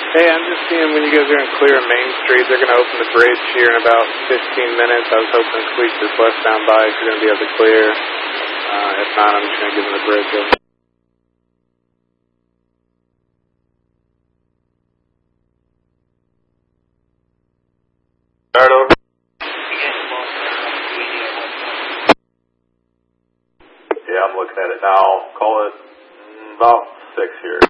Hey, I'm just seeing when you guys are going to clear Main Street, they're going to open the bridge here in about 15 minutes. I was hoping to squeeze this westbound by if you're going to be able to clear. If not, I'm just going to give them the bridge. Start over. Yeah, I'm looking at it now. Call it about 6 here.